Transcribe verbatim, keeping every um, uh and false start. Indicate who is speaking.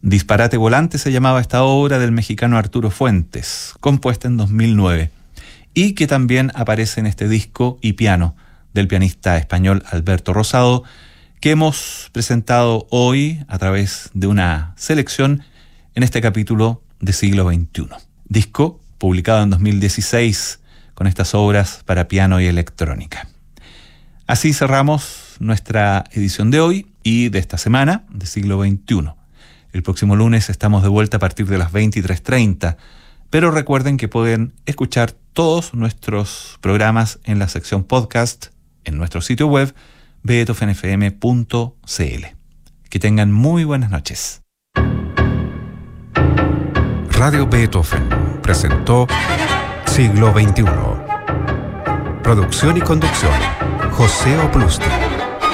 Speaker 1: Disparate Volante se llamaba esta obra del mexicano Arturo Fuentes, compuesta en dos mil nueve, y que también aparece en este disco y piano del pianista español Alberto Rosado, que hemos presentado hoy a través de una selección en este capítulo de Siglo veintiuno. Disco publicado en dos mil dieciséis con estas obras para piano y electrónica. Así cerramos nuestra edición de hoy y de esta semana de Siglo veintiuno. El próximo lunes estamos de vuelta a partir de las veintitrés treinta, pero recuerden que pueden escuchar todos nuestros programas en la sección podcast en nuestro sitio web beethoven f m punto c l. Que tengan muy buenas noches.
Speaker 2: Radio Beethoven presentó Siglo veintiuno. Producción y conducción, José Oplusti.